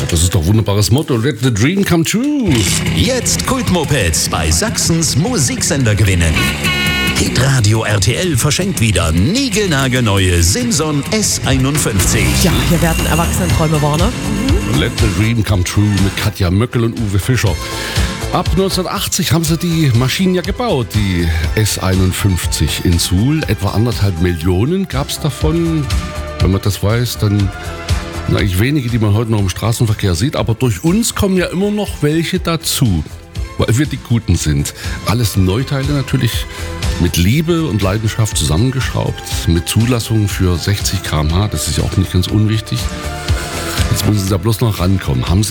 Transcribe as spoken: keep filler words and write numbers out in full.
Das ist doch ein wunderbares Motto. Let the dream come true. Jetzt Kultmopeds bei Sachsens Musiksender gewinnen. Hitradio R T L verschenkt wieder niegelnagelneue Simson S einundfünfzig. Ja, hier werden Erwachsenenträume wahr, ne? Let the dream come true mit Katja Möckel und Uwe Fischer. Ab neunzehnhundertachtzig haben sie die Maschinen ja gebaut, die S einundfünfzig in Suhl. Etwa anderthalb Millionen gab es davon. Wenn man das weiß, dann sind eigentlich wenige, die man heute noch im Straßenverkehr sieht. Aber durch uns kommen ja immer noch welche dazu, weil wir die Guten sind. Alles Neuteile natürlich mit Liebe und Leidenschaft zusammengeschraubt, mit Zulassung für sechzig Kilometer pro Stunde. Das ist ja auch nicht ganz unwichtig. Jetzt müssen sie da bloß noch rankommen. Haben sie